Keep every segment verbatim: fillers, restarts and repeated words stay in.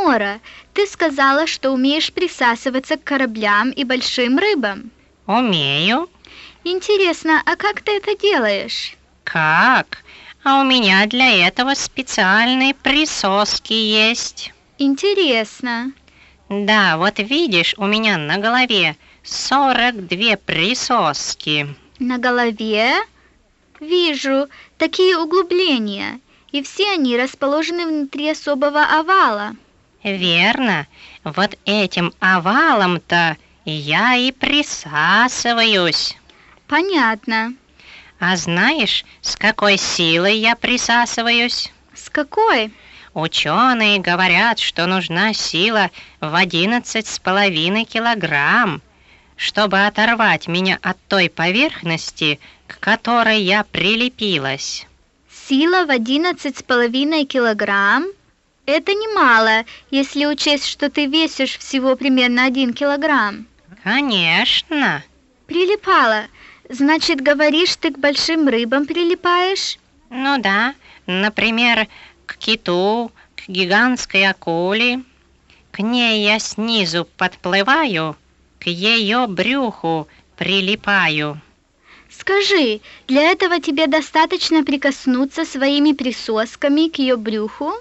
Ремора, ты сказала, что умеешь присасываться к кораблям и большим рыбам. Умею. Интересно, а как ты это делаешь? Как? А у меня для этого специальные присоски есть. Интересно. Да, вот видишь, у меня на голове сорок две присоски. На голове? Вижу, такие углубления, и все они расположены внутри особого овала. Верно, вот этим овалом-то я и присасываюсь. Понятно. А знаешь, с какой силой я присасываюсь? С какой? Ученые говорят, что нужна сила в одиннадцать с половиной килограмм, чтобы оторвать меня от той поверхности, к которой я прилепилась. Сила в одиннадцать с половиной килограмм? Это немало, если учесть, что ты весишь всего примерно один килограмм. Конечно. Прилипала. Значит, говоришь, ты к большим рыбам прилипаешь? Ну да, например, к киту, к гигантской акуле. К ней я снизу подплываю, к ее брюху прилипаю. Скажи, для этого тебе достаточно прикоснуться своими присосками к ее брюху?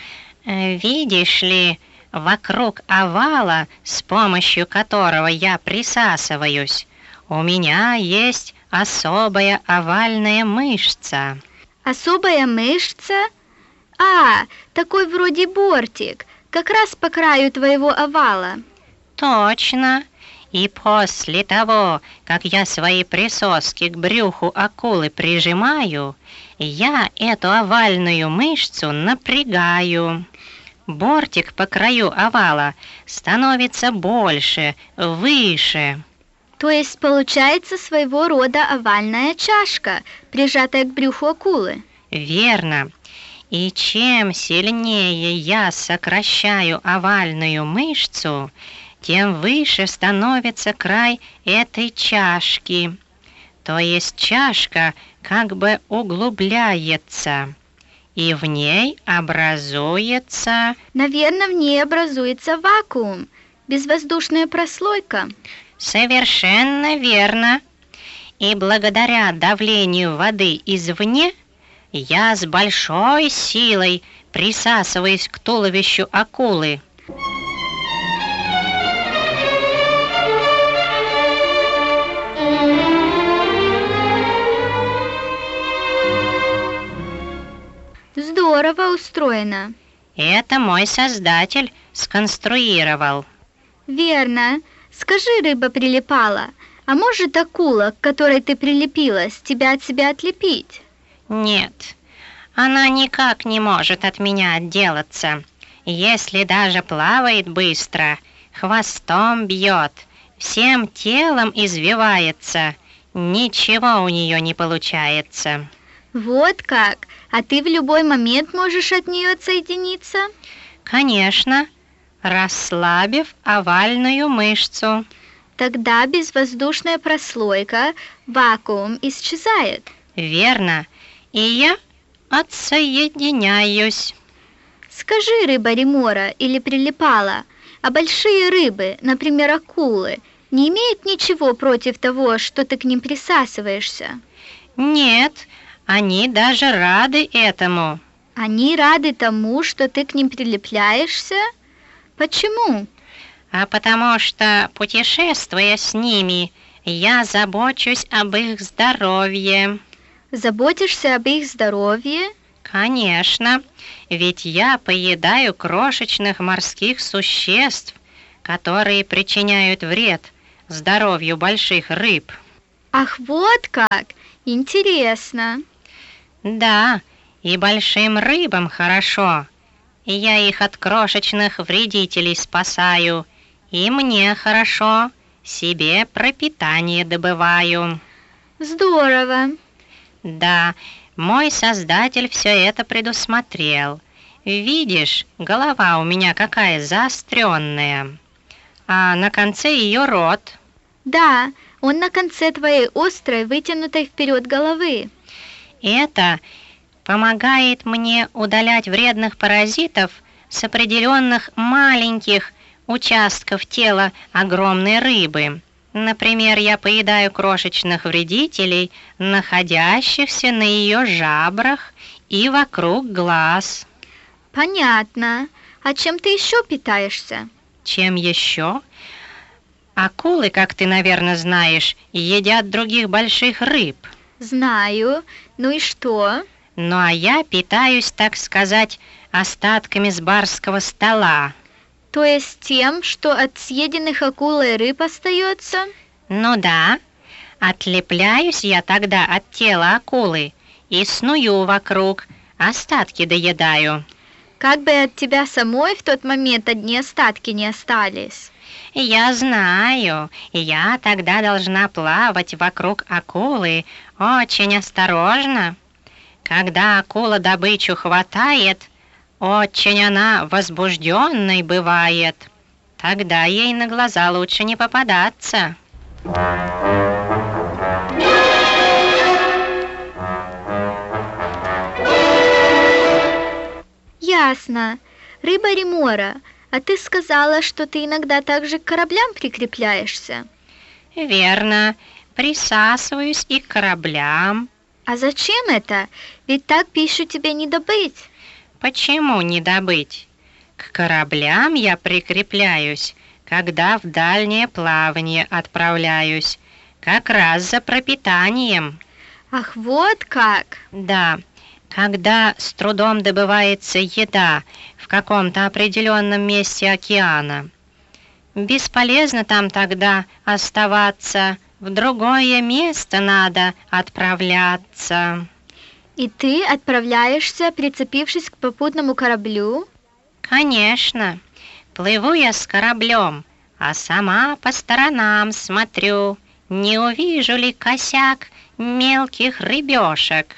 Видишь ли, вокруг овала, с помощью которого я присасываюсь, у меня есть особая овальная мышца. Особая мышца? А, такой вроде бортик, как раз по краю твоего овала. Точно. И после того, как я свои присоски к брюху акулы прижимаю, я эту овальную мышцу напрягаю. Бортик по краю овала становится больше, выше. То есть получается своего рода овальная чашка, прижатая к брюху акулы. Верно. И чем сильнее я сокращаю овальную мышцу, тем выше становится край этой чашки. То есть чашка как бы углубляется, и в ней образуется... Наверное, в ней образуется вакуум, безвоздушная прослойка. Совершенно верно. И благодаря давлению воды извне я с большой силой присасываюсь к туловищу акулы. Здорово устроено. Это мой создатель сконструировал. Верно. Скажи, рыба прилипала, а может акула, к которой ты прилепилась, тебя от себя отлепить? Нет, она никак не может от меня отделаться. Если даже плавает быстро, хвостом бьет, всем телом извивается, ничего у нее не получается. Вот как? А ты в любой момент можешь от нее отсоединиться? Конечно, расслабив овальную мышцу. Тогда безвоздушная прослойка, вакуум исчезает. Верно, и я отсоединяюсь. Скажи, рыба Ремора или прилипала, а большие рыбы, например, акулы, не имеют ничего против того, что ты к ним присасываешься? Нет, они даже рады этому. Они рады тому, что ты к ним прилепляешься? Почему? А потому что, путешествуя с ними, я забочусь об их здоровье. Заботишься об их здоровье? Конечно, ведь я поедаю крошечных морских существ, которые причиняют вред здоровью больших рыб. Ах, вот как! Интересно. Да, и большим рыбам хорошо. И я их от крошечных вредителей спасаю. И мне хорошо, себе пропитание добываю. Здорово. Да, мой создатель все это предусмотрел. Видишь, голова у меня какая заостренная, а на конце ее рот. Да, он на конце твоей острой, вытянутой вперед головы. Это помогает мне удалять вредных паразитов с определенных маленьких участков тела огромной рыбы. Например, я поедаю крошечных вредителей, находящихся на ее жабрах и вокруг глаз. Понятно. А чем ты еще питаешься? Чем еще? Акулы, как ты, наверное, знаешь, едят других больших рыб. Знаю. Ну и что? Ну а я питаюсь, так сказать, остатками с барского стола. То есть тем, что от съеденных акулой рыб остается? Ну да. Отлепляюсь я тогда от тела акулы и сную вокруг, остатки доедаю. Как бы от тебя самой в тот момент одни остатки не остались. Я знаю, я тогда должна плавать вокруг акулы очень осторожно. Когда акула добычу хватает, очень она возбужденной бывает. Тогда ей на глаза лучше не попадаться. Ясно. Рыба Ремора, а ты сказала, что ты иногда также к кораблям прикрепляешься. Верно, присасываюсь и к кораблям. А зачем это? Ведь так пищу тебе не добыть. Почему не добыть? К кораблям я прикрепляюсь, когда в дальнее плавание отправляюсь, как раз за пропитанием. Ах, вот как! Да, когда с трудом добывается еда в каком-то определенном месте океана. Бесполезно там тогда оставаться, в другое место надо отправляться. И ты отправляешься, прицепившись к попутному кораблю? Конечно, плыву я с кораблем, а сама по сторонам смотрю, не увижу ли косяк мелких рыбешек.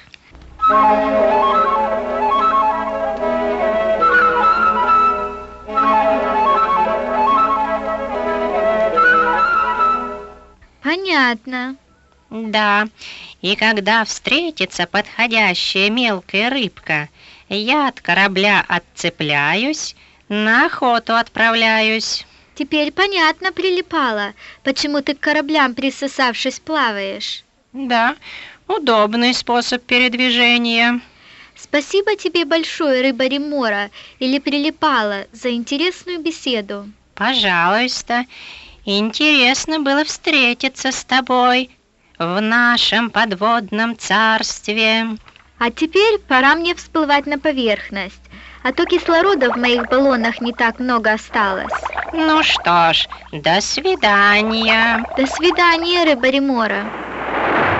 Понятно. Да, и когда встретится подходящая мелкая рыбка, я от корабля отцепляюсь, на охоту отправляюсь. Теперь понятно, Прилипала, почему ты к кораблям, присосавшись, плаваешь. Да, удобный способ передвижения. Спасибо тебе большое, рыба Ремора или Прилипала, за интересную беседу. Пожалуйста, интересно было встретиться с тобой в нашем подводном царстве. А теперь пора мне всплывать на поверхность, а то кислорода в моих баллонах не так много осталось. Ну что ж, до свидания. До свидания, рыба Ремора.